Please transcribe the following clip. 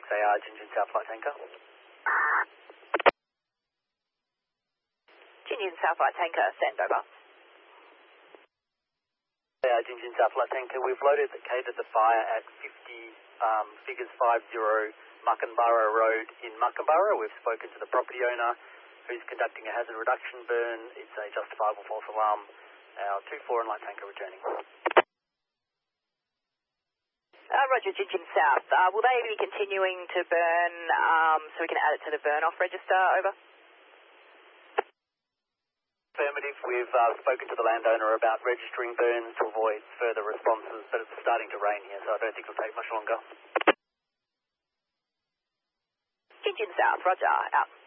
XAR, Jinjin South Flight Tanker. Jinjin South Flight Tanker, send over. Jinjin South Flight Tanker, we've located the fire at 50 figures 50 Muckenborough Road in Muckenborough. We've spoken to the property owner who's conducting a hazard reduction burn. It's a justifiable false alarm. Our 2-4 and light tanker returning. Roger, Jinjin South. Will they be continuing to burn so we can add it to the burn-off register? Over. Affirmative. We've spoken to the landowner about registering burns to avoid further responses, but it's starting to rain here, so I don't think it'll take much longer. Jinjin South, Roger, out.